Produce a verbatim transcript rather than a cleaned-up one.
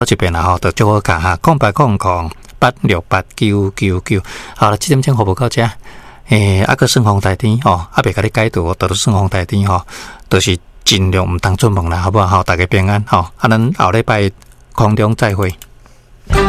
这边啦吼，就祝我卡哈空白空空八六八九九九。好了，这点钟服务到这。诶，啊个顺风大天吼，啊别甲你解读，都是顺风大天吼，都、就是尽量唔当做梦啦，好不好？好，大家平安吼，啊咱后礼拜空中再会。